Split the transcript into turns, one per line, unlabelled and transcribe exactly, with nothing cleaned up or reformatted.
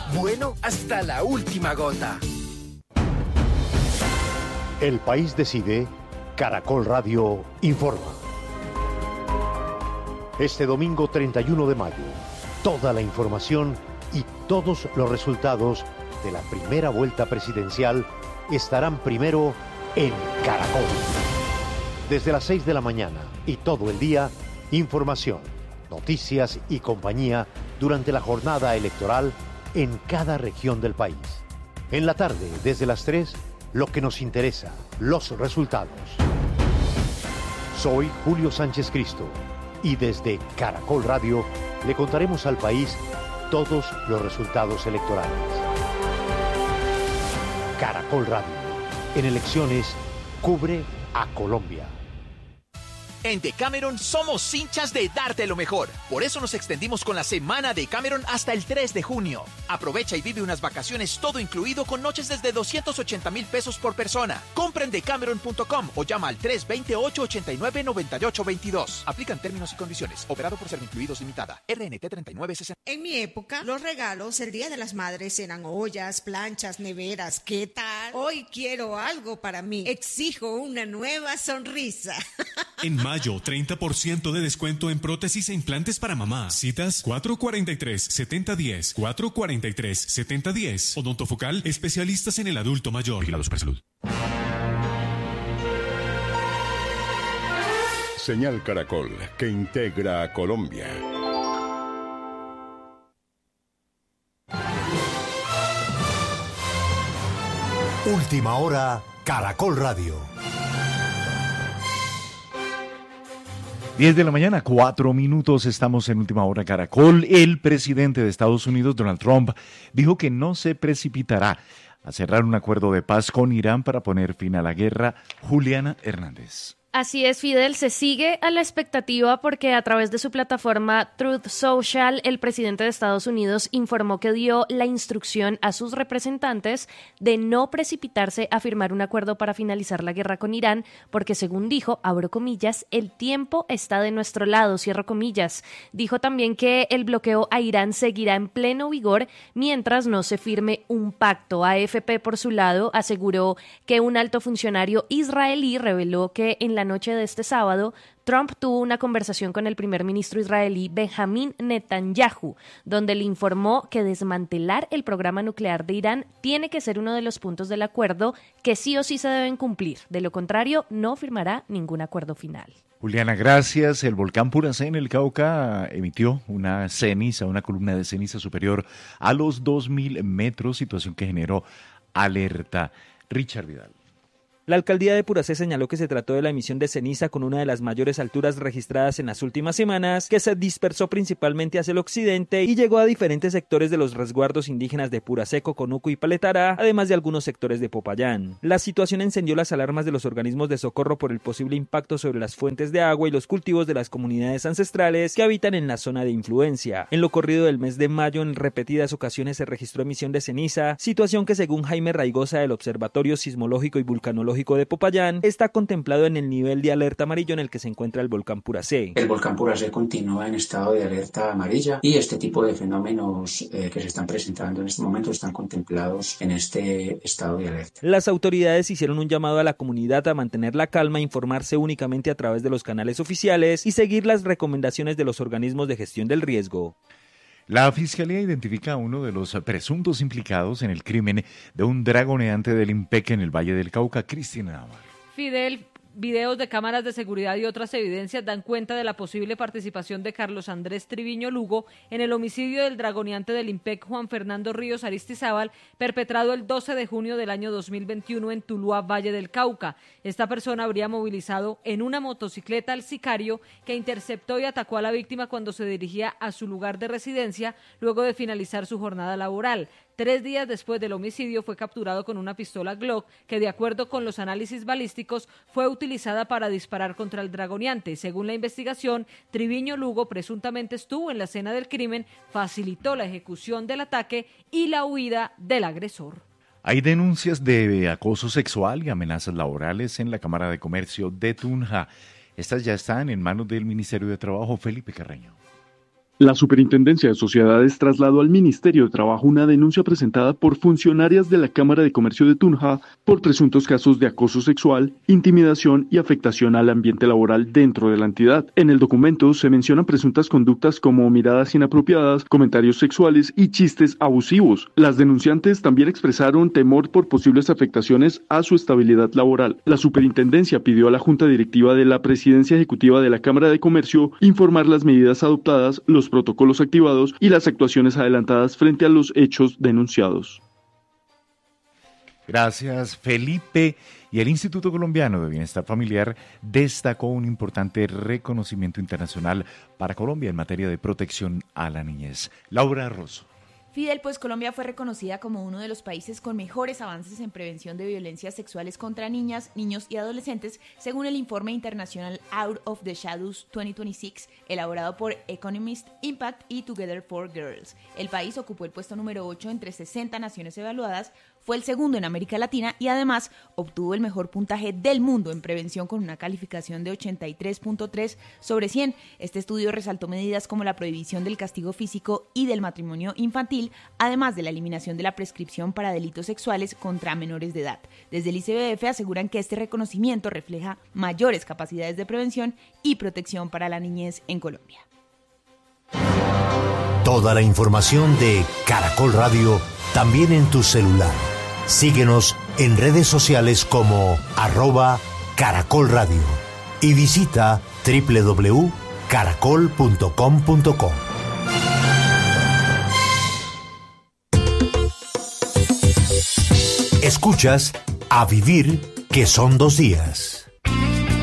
bueno hasta la última gota.
El País decide, Caracol Radio informa. Este domingo treinta y uno de mayo, toda la información y todos los resultados de la primera vuelta presidencial estarán primero en Caracol. Desde las seis de la mañana y todo el día, información, noticias y compañía durante la jornada electoral en cada región del país. En la tarde, desde las tres, lo que nos interesa, los resultados. Soy Julio Sánchez Cristo y desde Caracol Radio le contaremos al país todos los resultados electorales. Caracol Radio, en elecciones, cubre a Colombia.
En Decameron somos hinchas de darte lo mejor. Por eso nos extendimos con la semana de Decameron hasta el tres de junio. Aprovecha y vive unas vacaciones todo incluido con noches desde doscientos ochenta mil pesos por persona. Compra en decameron punto com o llama al tres dos ocho, ocho nueve, nueve ocho dos dos. Aplican términos y condiciones. Operado por Servincluidos Limitada. R N T treinta y nueve sesenta.
En mi época, los regalos el Día de las Madres eran ollas, planchas, neveras. ¿Qué tal? Hoy quiero algo para mí. Exijo una nueva sonrisa.
En mayo, treinta por ciento de descuento en prótesis e implantes para mamá. Citas cuatro cuatro tres, siete cero uno cero, cuatro cuatro tres, siete cero uno cero. Odontofocal, especialistas en el adulto mayor. Vigilado Supersalud.
Señal Caracol, que integra a Colombia.
Última hora, Caracol Radio.
diez de la mañana, cuatro minutos, estamos en Última Hora Caracol. El presidente de Estados Unidos, Donald Trump, dijo que no se precipitará a cerrar un acuerdo de paz con Irán para poner fin a la guerra. Juliana Hernández.
Así es, Fidel, se sigue a la expectativa porque a través de su plataforma Truth Social, el presidente de Estados Unidos informó que dio la instrucción a sus representantes de no precipitarse a firmar un acuerdo para finalizar la guerra con Irán, porque según dijo, abro comillas, el tiempo está de nuestro lado, cierro comillas. Dijo también que el bloqueo a Irán seguirá en pleno vigor mientras no se firme un pacto. A F P, por su lado, aseguró que un alto funcionario israelí reveló que en la La noche de este sábado, Trump tuvo una conversación con el primer ministro israelí Benjamín Netanyahu, donde le informó que desmantelar el programa nuclear de Irán tiene que ser uno de los puntos del acuerdo que sí o sí se deben cumplir. De lo contrario, no firmará ningún acuerdo final.
Juliana, gracias. El volcán Puracé en el Cauca emitió una ceniza, una columna de ceniza superior a los dos mil metros, situación que generó alerta. Richard Vidal.
La alcaldía de Puracé señaló que se trató de la emisión de ceniza con una de las mayores alturas registradas en las últimas semanas, que se dispersó principalmente hacia el occidente y llegó a diferentes sectores de los resguardos indígenas de Puracé, Conuco y Paletara, además de algunos sectores de Popayán. La situación encendió las alarmas de los organismos de socorro por el posible impacto sobre las fuentes de agua y los cultivos de las comunidades ancestrales que habitan en la zona de influencia. En lo corrido del mes de mayo, en repetidas ocasiones se registró emisión de ceniza, situación que según Jaime Raigosa del Observatorio Sismológico y Vulcanológico de Popayán, está contemplado en el nivel de alerta amarillo en el que se encuentra el volcán Puracé.
El volcán Puracé continúa en estado de alerta amarilla y este tipo de fenómenos eh, que se están presentando en este momento están contemplados en este estado de alerta.
Las autoridades hicieron un llamado a la comunidad a mantener la calma, informarse únicamente a través de los canales oficiales y seguir las recomendaciones de los organismos de gestión del riesgo.
La Fiscalía identifica a uno de los presuntos implicados en el crimen de un dragoneante del IMPEC en el Valle del Cauca, Cristina Navarro.
Fidel, videos de cámaras de seguridad y otras evidencias dan cuenta de la posible participación de Carlos Andrés Triviño Lugo en el homicidio del dragoneante del IMPEC Juan Fernando Ríos Aristizábal, perpetrado el doce de junio del año dos mil veintiuno en Tuluá, Valle del Cauca. Esta persona habría movilizado en una motocicleta al sicario que interceptó y atacó a la víctima cuando se dirigía a su lugar de residencia luego de finalizar su jornada laboral. Tres días después del homicidio fue capturado con una pistola Glock que, de acuerdo con los análisis balísticos, fue utilizada para disparar contra el dragoneante. Según la investigación, Triviño Lugo presuntamente estuvo en la escena del crimen, facilitó la ejecución del ataque y la huida del agresor.
Hay denuncias de acoso sexual y amenazas laborales en la Cámara de Comercio de Tunja. Estas ya están en manos del Ministerio de Trabajo. Felipe Carreño.
La Superintendencia de Sociedades trasladó al Ministerio de Trabajo una denuncia presentada por funcionarias de la Cámara de Comercio de Tunja por presuntos casos de acoso sexual, intimidación y afectación al ambiente laboral dentro de la entidad. En el documento se mencionan presuntas conductas como miradas inapropiadas, comentarios sexuales y chistes abusivos. Las denunciantes también expresaron temor por posibles afectaciones a su estabilidad laboral. La Superintendencia pidió a la Junta Directiva de la Presidencia Ejecutiva de la Cámara de Comercio informar las medidas adoptadas, los protocolos activados y las actuaciones adelantadas frente a los hechos denunciados.
Gracias, Felipe. Y el Instituto Colombiano de Bienestar Familiar destacó un importante reconocimiento internacional para Colombia en materia de protección a la niñez. Laura Rosso.
Fidel, pues Colombia fue reconocida como uno de los países con mejores avances en prevención de violencias sexuales contra niñas, niños y adolescentes, según el informe internacional Out of the Shadows veinte veintiséis, elaborado por Economist Impact y Together for Girls. El país ocupó el puesto número ocho entre sesenta naciones evaluadas, fue el segundo en América Latina y además obtuvo el mejor puntaje del mundo en prevención con una calificación de ochenta y tres punto tres sobre cien. Este estudio resaltó medidas como la prohibición del castigo físico y del matrimonio infantil, además de la eliminación de la prescripción para delitos sexuales contra menores de edad. Desde el I C B F aseguran que este reconocimiento refleja mayores capacidades de prevención y protección para la niñez en Colombia.
Toda la información de Caracol Radio también en tu celular. Síguenos en redes sociales como arroba Caracol Radio y visita doble u doble u doble u punto caracol punto com punto co. Escuchas A Vivir, que son dos días.